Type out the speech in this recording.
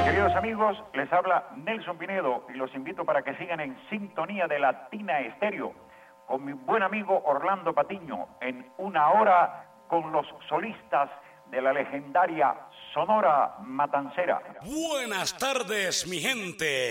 Queridos amigos, les habla Nelson Pinedo y los invito para que sigan en sintonía de Latina Estéreo con mi buen amigo Orlando Patiño en una hora con los solistas de la legendaria Sonora Matancera. Buenas tardes, mi gente.